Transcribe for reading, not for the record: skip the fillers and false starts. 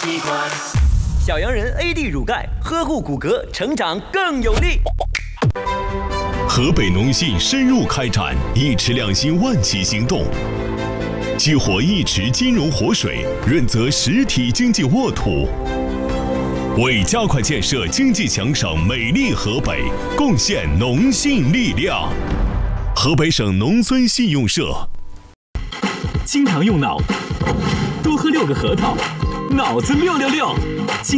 习惯。 小羊人 AD 乳钙，呵护骨骼，成长更有力。 河北农信深入开展一池两心万企行动，激活一池金融活水，润泽实体经济沃土，为加快建设经济强省美丽河北贡献农信力量。河北省农村信用社。 经常用脑，多喝6个核桃，脑子666。